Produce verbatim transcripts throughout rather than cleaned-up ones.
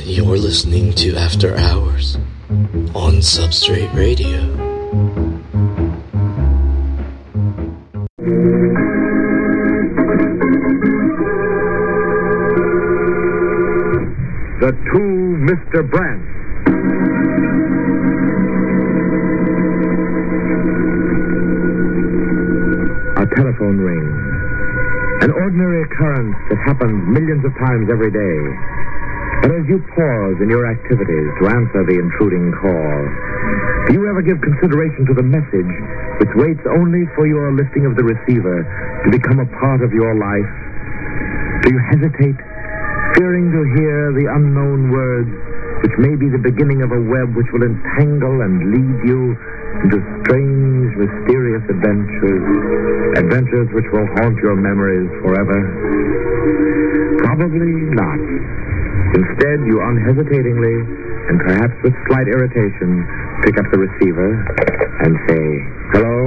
You're listening to After Hours on Substrate Radio. The two Mister Brants. A telephone rings. An ordinary occurrence that happens millions of times every day. But as you pause in your activities to answer the intruding call, do you ever give consideration to the message which waits only for your lifting of the receiver to become a part of your life? Do you hesitate, fearing to hear the unknown words which may be the beginning of a web which will entangle and lead you into strange, mysterious adventures, adventures which will haunt your memories forever? Probably not. Instead, you unhesitatingly, and perhaps with slight irritation, pick up the receiver and say, hello?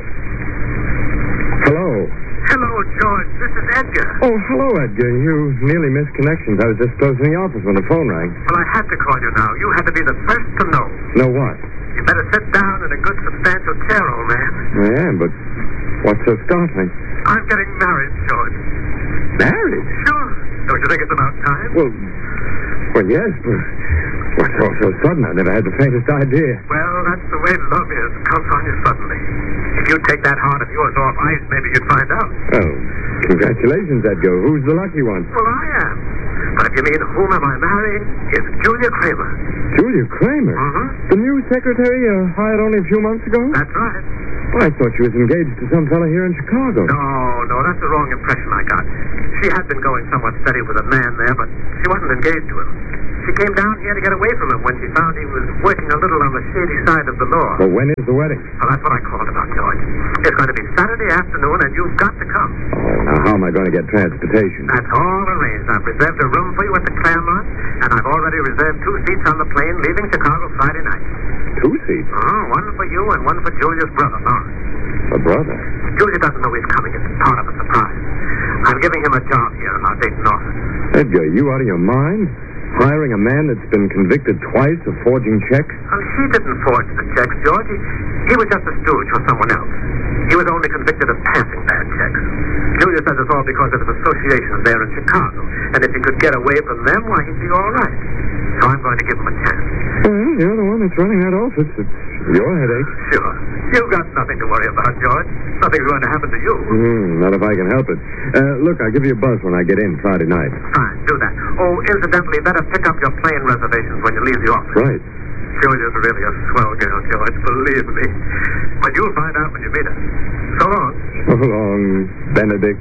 Hello? Hello, George. This is Edgar. Oh, hello, Edgar. You nearly missed connections. I was just closing the office when the phone rang. Well, I had to call you now. You had to be the first to know. Know what? You better sit down in a good, substantial chair, old man. I am, but what's so startling? I'm getting married, George. Married? Sure. Don't you think it's about time? Well, well, yes, but what's all so sudden? I never had the faintest idea. Well, that's the way love is. It comes on you suddenly. If you take that heart of yours off ice, maybe you'd find out. Oh, congratulations, Edgar. Who's the lucky one? Well, I am. But if you mean whom am I marrying, it's Julia Kramer. Julia Kramer? Mm-hmm. The new secretary you hired only a few months ago? That's right. Well, I thought she was engaged to some fellow here in Chicago. No, no, that's the wrong impression I got. She had been going somewhat steady with a man there, but she wasn't engaged to him. She came down here to get away from him when she found he was working a little on the shady side of the law. Well, when is the wedding? Well, that's what I called about, George. It's going to be Saturday afternoon, and you've got to come. Oh, now how am I going to get transportation? That's all arranged. I've reserved a room for you at the Claremont, and I've already reserved two seats on the plane leaving Chicago Friday night. Two seats? Oh, one for you and one for Julia's brother, Lawrence. A brother? Julia doesn't know he's coming. It's part of a surprise. I'm giving him a job here in our Dayton office. Edgar, are you out of your mind? Hiring a man that's been convicted twice of forging checks? Well, she didn't forge the checks, George. He, he was just a stooge for someone else. He was only convicted of passing bad checks. Julia says it's all because of his associations there in Chicago. And if he could get away from them, why, he'd be all right. So I'm going to give him a chance. Well, you're the one that's running that office. It's your headache. Sure. You've got nothing to worry about, George. Nothing's going to happen to you. Mm, not if I can help it. Uh, look, I'll give you a buzz when I get in Friday night. Fine, do that. Oh, incidentally, better pick up your plane reservations when you leave the office. Right. Julia's really a swell girl, George, believe me. But you'll find out when you meet her. So long. So long, Benedict.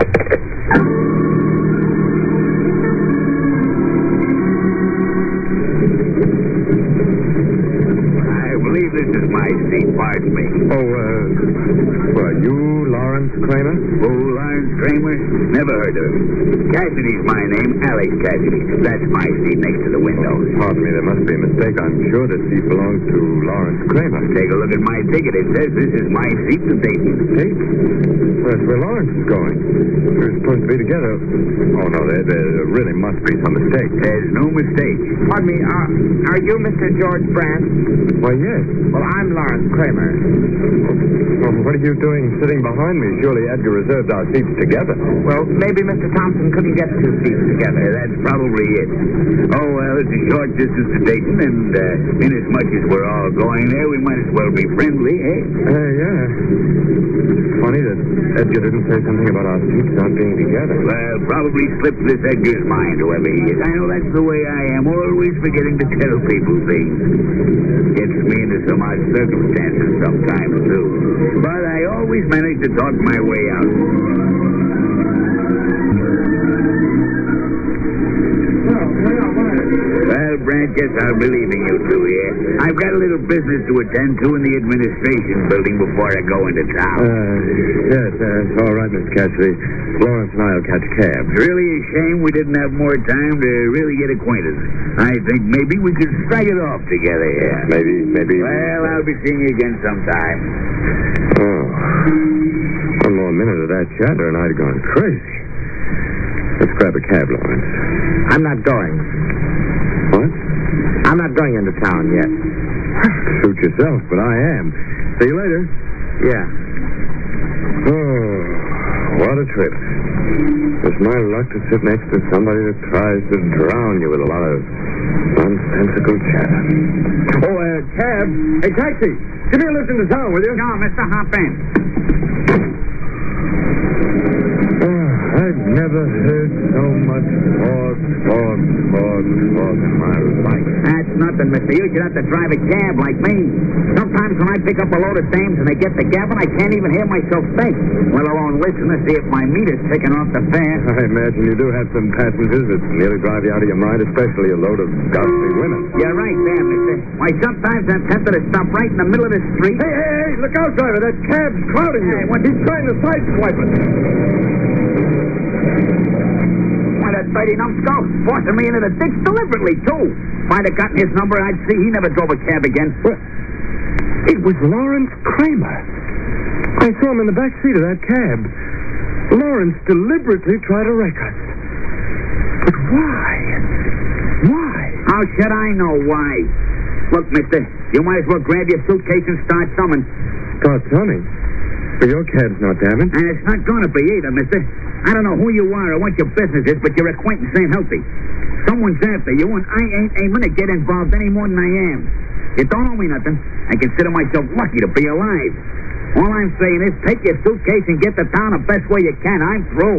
I believe this is my seat, pardon me. Oh, uh, well, you, Lawrence Kramer? Oh, Lawrence Kramer? Never heard of him. Cassidy's my name, Alex Cassidy. That's my seat next to the window. Pardon me, there must be a mistake. I'm sure this seat belongs to Lawrence Kramer. Take a look at my ticket. It says this is my seat to Dayton. Dayton? Well, that's where Lawrence is going. We were supposed to be together. Oh, no, there, there really must be some mistake. There's no mistake. Pardon me, uh, are you Mister George Brant? Why, yes. Well, I'm Lawrence Kramer. Well, what are you doing sitting behind me? Surely Edgar reserved our seats together. Well, maybe Mister Thompson couldn't get two seats together. Yeah, that's probably it. Oh, well, it's a short distance to Dayton, and uh, inasmuch as we're all going there, we might as well be friendly, eh? Uh, yeah. It's funny that Edgar didn't say something about our seats not being together. Well, probably slipped this Edgar's mind, whoever he is. I know that's the way I am, always forgetting to tell people things. Gets me into some odd circumstances sometimes, too. But I always manage to talk my way out. Well, Brant, guess I'll be leaving you two here. I've got a little business to attend to in the administration building before I go into town. Uh, yes, uh, it's all right, Mister Cassidy. Lawrence and I will catch a cab. It's really a shame we didn't have more time to really get acquainted. I think maybe we could strike it off together here. Maybe, maybe... Well, I'll be seeing you again sometime. Oh. One more minute of that chatter and I'd have gone crazy. Let's grab a cab, Lawrence. I'm not going. I'm not going into town yet. Suit yourself, but I am. See you later. Yeah. Oh, what a trip. It's my luck to sit next to somebody that tries to drown you with a lot of nonsensical chatter. Oh, uh, cab. Hey, taxi. Give me a lift into town, will you? No, Mister Hop in. Oh, I've never heard so much talk, talk, talk, talk in my life. That's nothing, mister. You should have to drive a cab like me. Sometimes when I pick up a load of dames and they get the gabbing, I can't even hear myself think, let alone listen to see if my meter's ticking off the fare. I imagine you do have some passengers that nearly drive you out of your mind, especially a load of ghastly women. You're right there, mister. Why, sometimes I'm tempted to stop right in the middle of the street. Hey, hey, hey, look out, driver. That cab's crowding you. Hey, what- He's trying to sideswipe us. Why, that dirty numbskull forcing me into the ditch deliberately, too. If I'd have gotten his number, I'd see he never drove a cab again. Well, it was Lawrence Kramer. I saw him in the back seat of that cab. Lawrence deliberately tried to wreck us. But why? Why? How should I know why? Look, mister, you might as well grab your suitcase and start summing. Start summing? But your cab's not damaged. And it's not going to be either, mister. I don't know who you are or what your business is, but your acquaintance ain't healthy. Someone's after you, and I ain't aiming to get involved any more than I am. You don't owe me nothing. I consider myself lucky to be alive. All I'm saying is take your suitcase and get to town the best way you can. I'm through.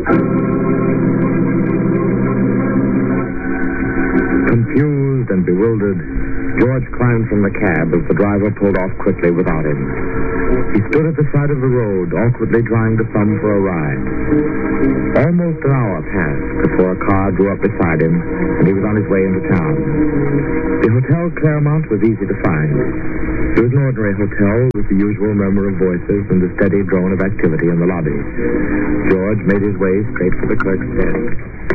Confused and bewildered, George climbed from the cab as the driver pulled off quickly without him. He stood at the side of the road, awkwardly trying to thumb for a ride. Almost an hour passed before a car drew up beside him, and he was on his way into town. The Hotel Claremont was easy to find. It was an ordinary hotel with the usual murmur of voices and the steady drone of activity in the lobby. George made his way straight for the clerk's desk.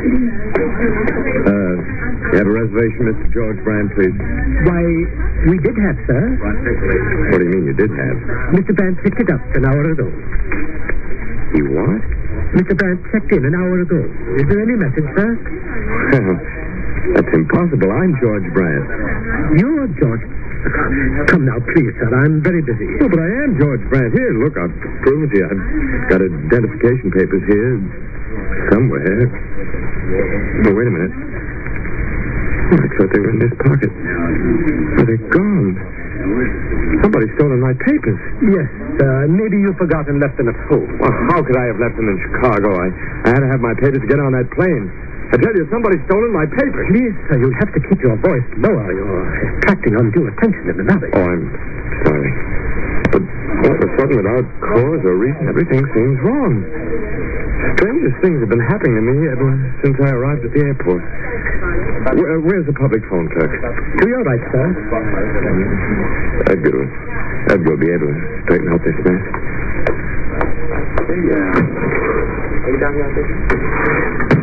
Uh, you have a reservation, Mister George Brand, please? Why, we did have, sir. What do you mean you did have? Mister Brandt picked it up an hour ago. He what? Mister Brandt checked in an hour ago. Is there any message, sir? Well, that's impossible. I'm George Brand. You're George. Come now, please, sir. I'm very busy. Oh, but I am George Brand. Here, look, I'll prove it to you. I've got identification papers here somewhere. Oh, wait a minute. Oh, I thought they were in this pocket. Oh, they're gone. Somebody's stolen my papers. Yes, uh, maybe you forgot and left them at home. Well, how could I have left them in Chicago? I, I had to have my papers to get on that plane. I tell you, somebody's stolen my papers. Please, sir, you'll have to keep your voice lower. You're attracting undue attention in the lobby. Oh, I'm sorry. But all of a sudden, without cause or reason, everything seems wrong. Strangest things have been happening to me ever since I arrived at the airport. Where, where's the public phone clerk? To your right, sir. Edgar. Edgar will be able to straighten out this mess. Hey, uh, are you down here, Dick?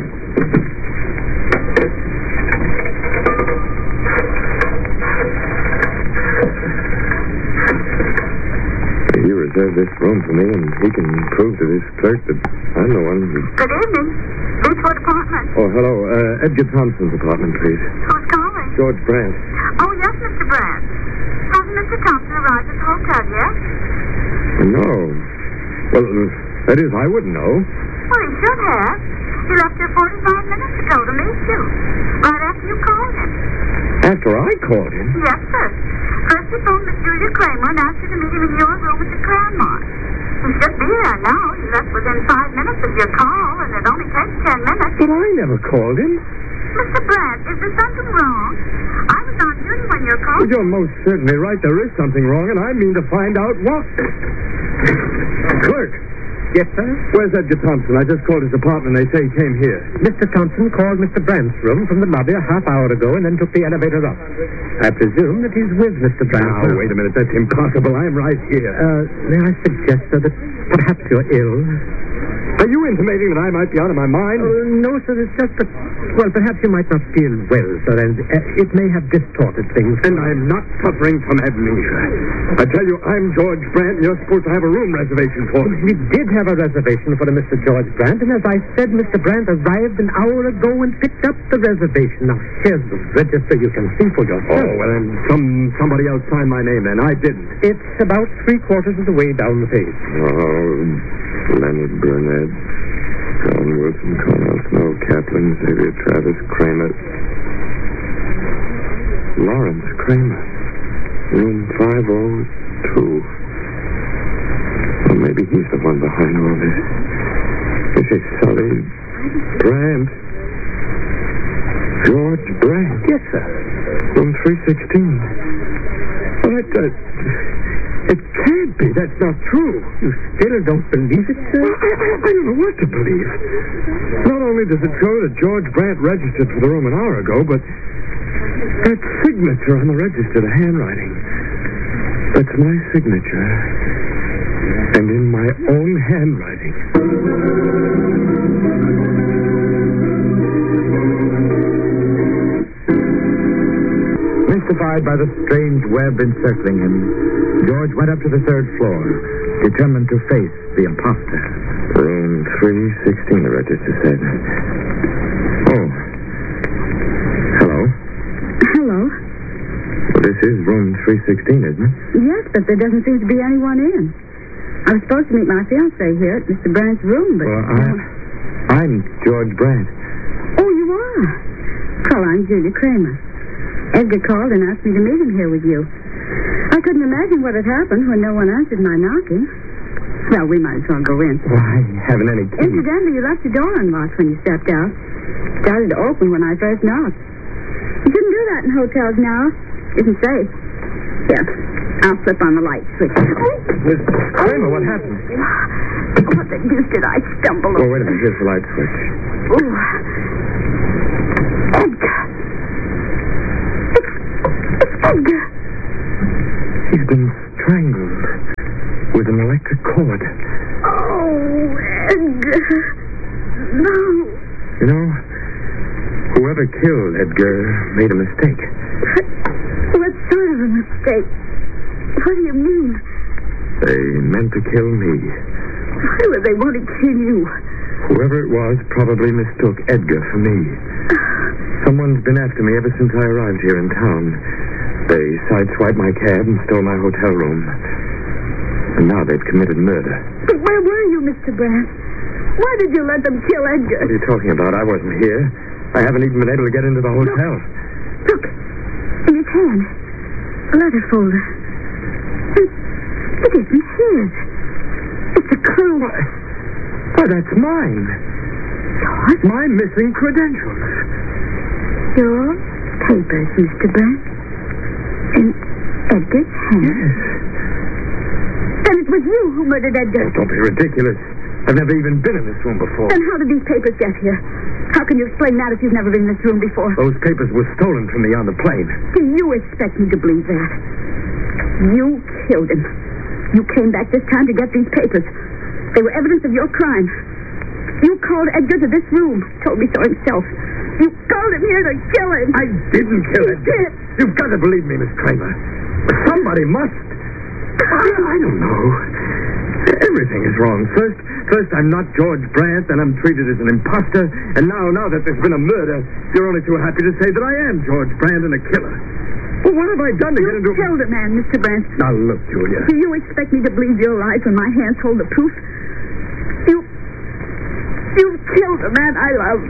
You reserved this room for me, and he can prove to this clerk that I'm the one who... Good evening. Who's what apartment? Oh, hello. Uh, Edgar Thompson's apartment, please. Who's calling? George Brandt. Oh, yes, Mister Brandt. Hasn't Mister Thompson arrived at the hotel yet? No. Well, uh, that is, I wouldn't know. Well, he should have. He left here forty-five minutes ago to meet you. Right after you called him. After I called him? Yes, sir. First he phoned Miss Julia Kramer and asked you to meet him in your room at the Claremont. He should be there now. He left within five minutes of your call, and it only takes ten minutes. But I never called him. Mister Brandt, is there something wrong? I was on duty when your call... Well, you're most certainly right. There is something wrong, and I mean to find out what. Clerk. Yes, sir? Where's Edgar Thompson? I just called his apartment. They say he came here. Mister Thompson called Mister Brandt's room from the lobby a half hour ago and then took the elevator up. I presume that he's with Mister Brandt. Now, wait a minute. That's impossible. I'm right here. Uh, may I suggest, sir, that perhaps you're ill? Are Are you intimating that I might be out of my mind? Oh, no, sir, it's just that... Well, perhaps you might not feel well, sir, and uh, it may have distorted things. And I'm not suffering from amnesia. I tell you, I'm George Brant, and you're supposed to have a room reservation for me. We did have a reservation for a Mister George Brant, and as I said, Mister Brant arrived an hour ago and picked up the reservation. Now, here's the register. You can see for yourself. Oh, well, then some, somebody else signed my name then. I didn't. It's about three-quarters of the way down the page. Oh, Leonard Burnett, John Wilson, Cornell Snow, Kaplan, Xavier Travis, Kramer. Lawrence Kramer. Room five oh two. Well, maybe he's the one behind all this. This is Sully Brant. George Brant. Yes, sir. Room three sixteen. Well, that, that, it can't be. That's not true. You still don't believe it, sir? Well, I, I, I don't know what to believe. Not only does it show that George Brant registered for the room an hour ago, but that signature on the register, the handwriting, that's my signature. And in my own handwriting. Mystified by the strange web encircling him, George went up to the third floor, determined to face the imposter. Room three sixteen, the register said. Oh. Hello. Hello. Well, this is room three sixteen, isn't it? Yes, but there doesn't seem to be anyone in. I was supposed to meet my fiancé here at Mister Brant's room, but... Well, I, I'm George Brant. Oh, you are? Well, I'm Julia Kramer. Edgar called and asked me to meet him here with you. I couldn't imagine what had happened when no one answered my knocking. Well, we might as well go in. Well, I haven't any key. Incidentally, you left the door unlocked when you stepped out. It started to open when I first knocked. You shouldn't do that in hotels now. Isn't safe. Here, I'll flip on the light switch. Miss Kramer, what happened? What the deuce did I stumble Oh, over? wait a minute. Here's the light switch. Ooh. Edgar. It's, it's Edgar. He's been strangled with an electric cord. Oh, Edgar. No. You know, whoever killed Edgar made a mistake. What sort of a mistake? What do you mean? They meant to kill me. Why would they want to kill you? Whoever it was probably mistook Edgar for me. Someone's been after me ever since I arrived here in town. They sideswiped my cab and stole my hotel room. And now they've committed murder. But where were you, Mister Brant? Why did you let them kill Edgar? What are you talking about? I wasn't here. I haven't even been able to get into the hotel. Look, in his hand, a letter folder. It, it isn't his. It's a clue. Why, why that's mine. Yours? My missing credentials. Your papers, Mister Brant. In Edgar's hand. Yes. Then it was you who murdered Edgar. Oh, don't be ridiculous. I've never even been in this room before. Then how did these papers get here? How can you explain that if you've never been in this room before? Those papers were stolen from me on the plane. Do you expect me to believe that? You killed him. You came back this time to get these papers. They were evidence of your crime. You called Edgar to this room. Told me so himself. You called him here to kill him. I didn't kill You Edgar. did. You've got to believe me, Miss Kramer. Somebody must. I, I don't know. Everything is wrong. First, first I'm not George Brant, then I'm treated as an imposter, and now, now that there's been a murder, you're only too happy to say that I am George Brant and a killer. Well, what have I done to You get into... killed a man, Mister Brant. Now, look, Julia. Do you expect me to believe your lies when my hands hold the proof? You... You killed a man I love.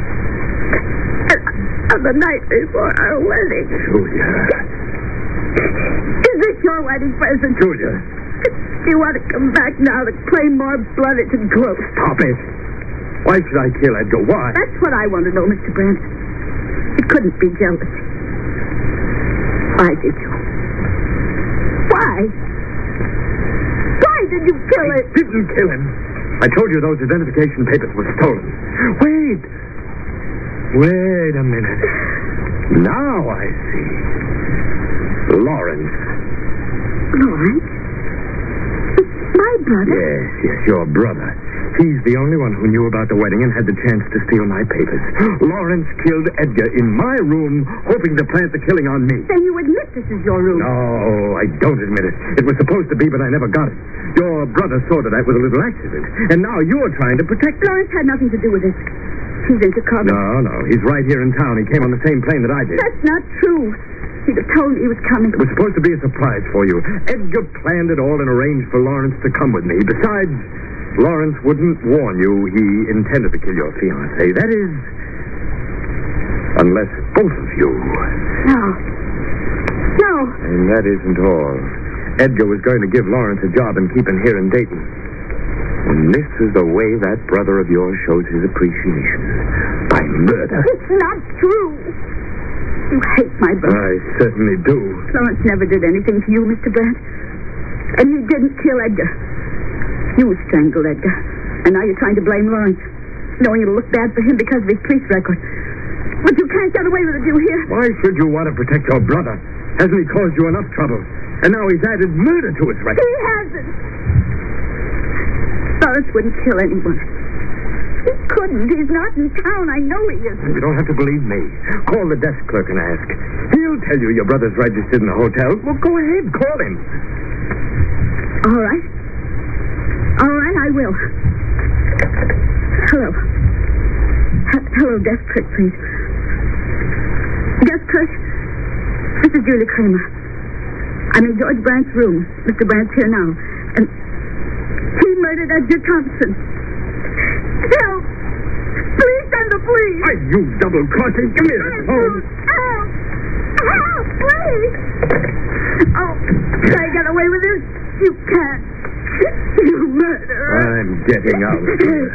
On the night before our wedding. Julia. Is this your wedding present? Julia. Do you want to come back now to claim more blood? It's gross. Stop it. Why should I kill Edgar? Why? That's what I want to know, Mister Brant. It couldn't be jealousy. Why did you? Why? Why did you kill I him? didn't kill him. I told you those identification papers were stolen. Wait. Wait a minute. Now I see. Lawrence. Lawrence? It's my brother? Yes, yes, your brother. He's the only one who knew about the wedding and had the chance to steal my papers. Lawrence killed Edgar in my room, hoping to plant the killing on me. Then you admit this is your room. No, I don't admit it. It was supposed to be, but I never got it. Your brother saw to that with a little accident, and now you're trying to protect me. Lawrence had nothing to do with this. He's in Chicago. No, no, he's right here in town. He came on the same plane that I did. That's not true. He'd have told me he was coming. It was supposed to be a surprise for you. Edgar planned it all and arranged for Lawrence to come with me. Besides, Lawrence wouldn't warn you he intended to kill your fiancée. That is, unless both of you. No. No. And that isn't all. Edgar was going to give Lawrence a job and keep him here in Dayton. And this is the way that brother of yours shows his appreciation. By murder. It's not true. You hate my brother. I certainly do. Lawrence never did anything to you, Mister Brandt. And he didn't kill Edgar. You strangled Edgar. And now you're trying to blame Lawrence, knowing it'll look bad for him because of his police record. But you can't get away with it, you hear? Why should you want to protect your brother? Hasn't he caused you enough trouble? And now he's added murder to his record. He hasn't. Lawrence wouldn't kill anyone. He couldn't. He's not in town. I know he isn't. You don't have to believe me. Call the desk clerk and ask. He'll tell you your brother's registered in the hotel. Well, go ahead. Call him. All right. All right, I will. Hello. H- hello, desk clerk, please. Desk clerk, this is Julia Kramer. I'm in George Brandt's room. Mister Brandt's here now. And he murdered Edgar Thompson. Help! Please send the police! Why, you double-crossing... Give me that phone. Help! Help, please! Oh, can I get away with this? You can't. You murderer. I'm getting out of here.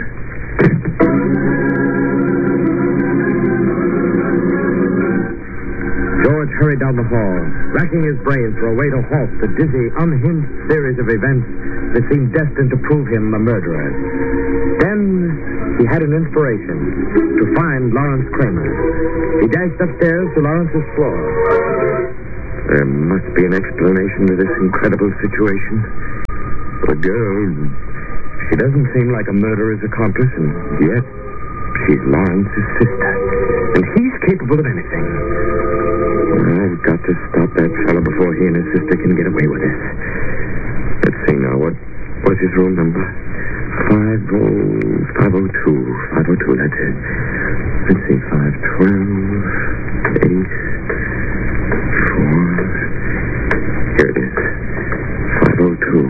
George hurried down the hall, racking his brains for a way to halt the dizzy, unhinged series of events that seemed destined to prove him a murderer. Then he had an inspiration to find Lawrence Kramer. He dashed upstairs to Lawrence's floor. There must be an explanation to this incredible situation. The girl, she doesn't seem like a murderer's accomplice, and yet she's Lawrence's sister. And he's capable of anything. I've got to stop that fellow before he and his sister can get away with this. Let's see now, what what's his room number? Five oh five oh two. Five oh two, that's it. Let's see, five twelve, eight, four. Here it is. Five oh two.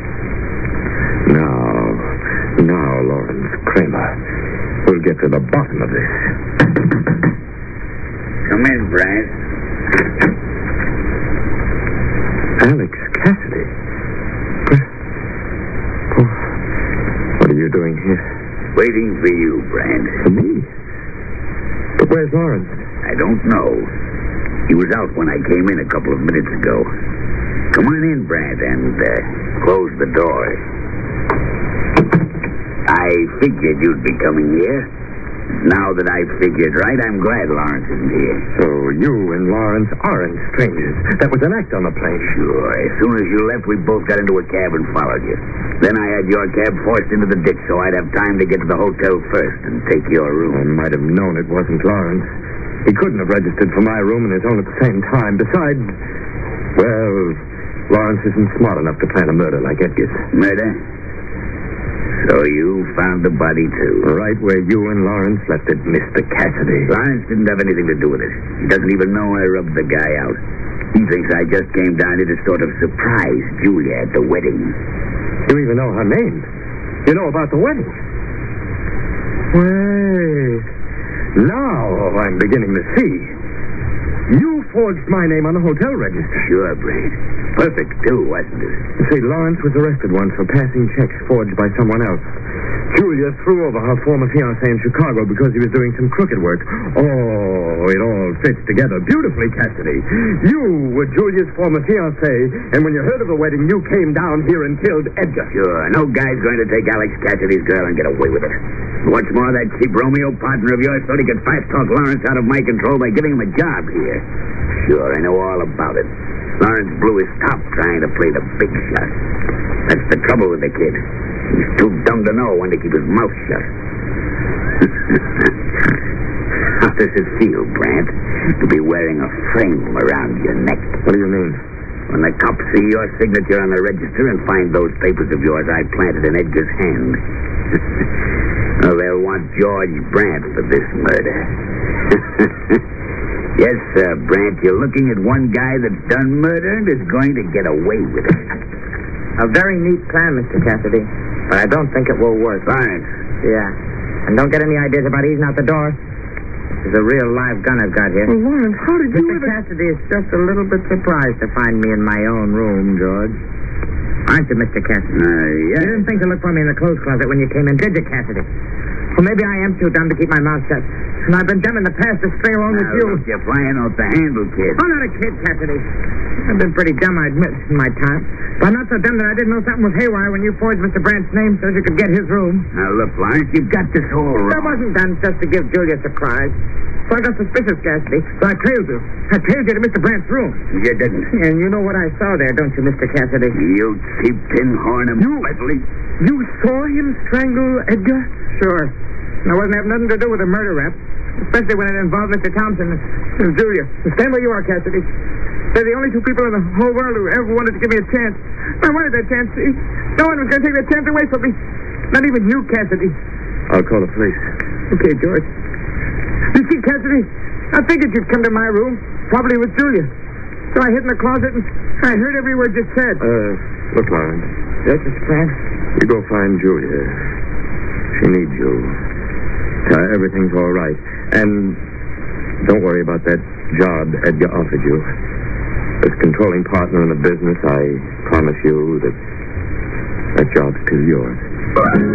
Now, now, Lawrence Kramer. We'll get to the bottom of this. Come in, Brandt. Alex Cassidy. Oh, what are you doing here? Waiting for you, Brandt. For me? But where's Lawrence? I don't know. He was out when I came in a couple of minutes ago. Come on in, Brandt, and uh, close the door. I figured you'd be coming here. Now that I've figured right, I'm glad Lawrence isn't here. So you and Lawrence aren't strangers. That was an act on the plane. Sure. As soon as you left, we both got into a cab and followed you. Then I had your cab forced into the ditch so I'd have time to get to the hotel first and take your room. I might have known it wasn't Lawrence. He couldn't have registered for my room and his own at the same time. Besides, well, Lawrence isn't smart enough to plan a murder like Edgar's. Murder? So you found the body, too? Right where you and Lawrence left it, Mister Cassidy. Lawrence didn't have anything to do with it. He doesn't even know I rubbed the guy out. He thinks I just came down here to sort of surprise Julia at the wedding. You even know her name. You know about the wedding. Wait. Now I'm beginning to see. You forged my name on the hotel register. Sure, Brad. Perfect, too, wasn't it? You see, Lawrence was arrested once for passing checks forged by someone else. Julia threw over her former fiancé in Chicago because he was doing some crooked work. Oh, it all fits together beautifully, Cassidy. You were Julia's former fiancé, and when you heard of the wedding, you came down here and killed Edgar. Sure, no guy's going to take Alex Cassidy's girl and get away with it. What's more, that cheap Romeo partner of yours thought he could fast-talk Lawrence out of my control by giving him a job here. Sure, I know all about it. Lawrence blew his top trying to play the big shot. That's the trouble with the kid. He's too dumb to know when to keep his mouth shut. How does it feel, Brant, to be wearing a frame around your neck? What do you mean? When the cops see your signature on the register and find those papers of yours I planted in Edgar's hand. Well, they'll want George Brant for this murder. Yes, sir, Brant, you're looking at one guy that's done murder and is going to get away with it. A very neat plan, Mister Cassidy, but I don't think it will work. Lawrence. Yeah. And don't get any ideas about easing out the door. This is a real live gun I've got here. Well, Lawrence, how did you Mister ever... Cassidy is just a little bit surprised to find me in my own room, George. Aren't you, Mister Cassidy? Uh, yeah. You didn't think to look for me in the clothes closet when you came in, did you, Cassidy? Well, maybe I am too dumb to keep my mouth shut. And I've been dumb in the past to string along with Now, you. look, you're flying off the handle, kid. I'm not a kid, Cassidy. I've been pretty dumb, I admit, in my time. But I'm not so dumb that I didn't know something was haywire when you forged Mister Brandt's name so you could get his room. Now, look, Lawrence, you've got this all wrong. That wasn't done just to give Julia a surprise. So I got suspicious, Cassidy. So I trailed you. I trailed you to Mister Brandt's room. You didn't. And you know what I saw there, don't you, Mister Cassidy? You cheap tin horn and You- Wesley. You saw him strangle Edgar? Sure. And I wasn't having nothing to do with a murder rap, especially when it involved Mister Thompson and Julia. Stand where you are, Cassidy. They're the only two people in the whole world who ever wanted to give me a chance. I wanted that chance, see? No one was going to take that chance away from me. Not even you, Cassidy. I'll call the police. Okay, George. You see, Cassidy, I figured you'd come to my room, probably with Julia. So I hid in the closet and I heard every word you said. Uh, look, Lawrence. Yes, Mister Brand? You go find Julia. She needs you. Tell her everything's all right. And don't worry about that job Edgar offered you. As controlling partner in the business, I promise you that that job's still yours.